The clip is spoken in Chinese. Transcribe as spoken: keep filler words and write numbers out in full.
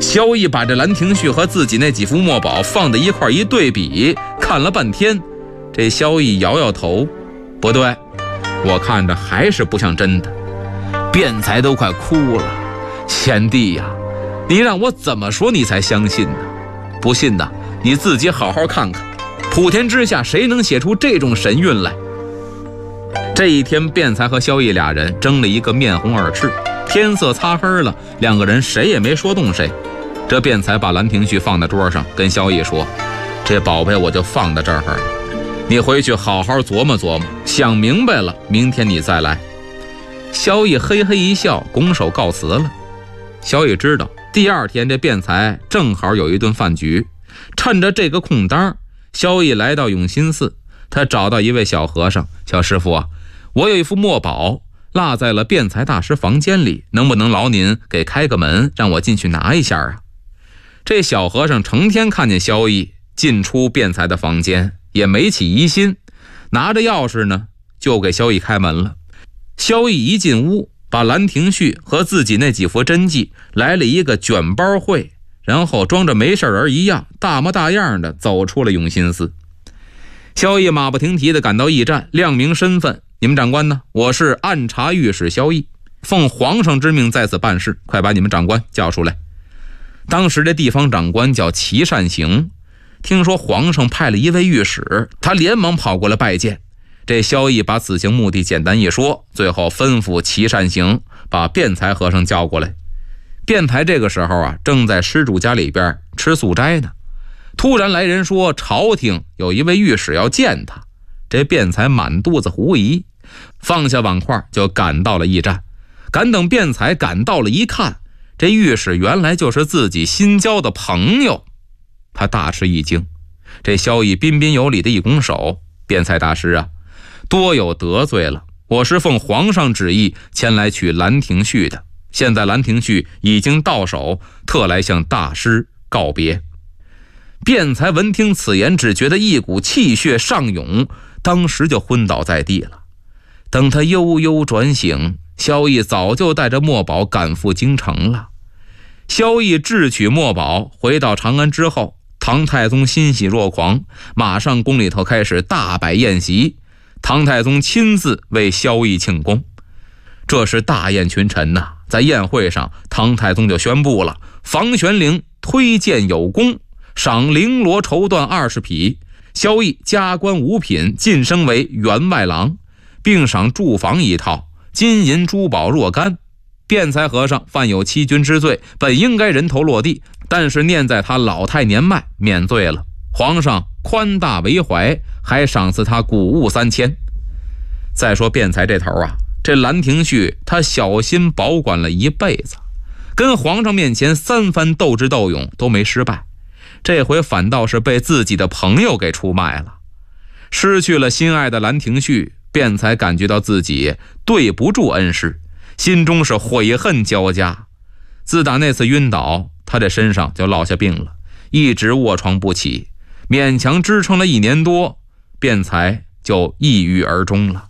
萧毅把这兰亭序和自己那几幅墨宝放在一块一对比，看了半天，这萧毅摇摇头，不对，我看着还是不像真的。辩才都快哭了，贤弟呀，你让我怎么说你才相信呢？不信呢，你自己好好看看，普天之下谁能写出这种神韵来？这一天，辩才和萧毅俩人争了一个面红耳赤，天色擦黑了，两个人谁也没说动谁。这辩才把兰亭序放在桌上，跟萧毅说：“这宝贝我就放在这儿了，你回去好好琢磨琢磨，想明白了，明天你再来。”萧毅嘿嘿一笑，拱手告辞了。萧毅知道第二天这辩才正好有一顿饭局，趁着这个空当，萧毅来到永新寺，他找到一位小和尚：“小师傅啊，我有一幅墨宝落在了辩才大师房间里，能不能劳您给开个门，让我进去拿一下啊？”这小和尚成天看见萧毅进出辩才的房间，也没起疑心，拿着钥匙呢就给萧毅开门了。萧毅一进屋，把兰亭序和自己那几幅真迹来了一个卷包会，然后装着没事人一样大模大样的走出了永新寺。萧毅马不停蹄的赶到驿站，亮明身份：“你们长官呢？我是按察御史萧毅，奉皇上之命在此办事，快把你们长官叫出来。”当时这地方长官叫齐善行，听说皇上派了一位御史，他连忙跑过来拜见。这萧毅把此行目的简单一说，最后吩咐齐善行把辩才和尚叫过来。辩才这个时候啊，正在施主家里边吃素斋呢。突然来人说朝廷有一位御史要见他，这辩才满肚子狐疑，放下碗筷就赶到了驿站。赶等辩才赶到了一看，这御史原来就是自己新交的朋友，他大吃一惊。这萧毅彬彬有礼的一拱手：“辩才大师啊，多有得罪了，我是奉皇上旨意前来取兰亭序的，现在兰亭序已经到手，特来向大师告别。”辩才闻听此言，只觉得一股气血上涌，当时就昏倒在地了。等他悠悠转醒，萧毅早就带着墨宝赶赴京城了。萧毅智取墨宝回到长安之后，唐太宗欣喜若狂，马上宫里头开始大摆宴席，唐太宗亲自为萧毅庆功。这是大宴群臣呐、啊！在宴会上，唐太宗就宣布了：房玄龄推荐有功，赏绫罗绸缎二十匹，萧毅加官五品，晋升为员外郎，并赏住房一套，金银珠宝若干。辩才和尚犯有欺君之罪，本应该人头落地，但是念在他老态年迈，免罪了。皇上宽大为怀，还赏赐他谷物三千。再说辩才这头啊，这兰亭序他小心保管了一辈子，跟皇上面前三番斗智斗勇都没失败，这回反倒是被自己的朋友给出卖了。失去了心爱的兰亭序，辩才感觉到自己对不住恩师，心中是悔恨交加。自打那次晕倒，他这身上就落下病了，一直卧床不起，勉强支撑了一年多，辩才就抑郁而终了。